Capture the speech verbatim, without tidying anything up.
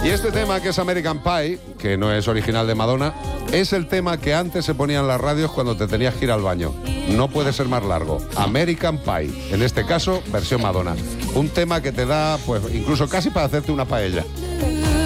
Y este tema, que es American Pie, que no es original de Madonna, es el tema que antes se ponía en las radios cuando te tenías que ir al baño. No puede ser más largo. American Pie, en este caso, versión Madonna. Un tema que te da, pues, incluso casi para hacerte una paella.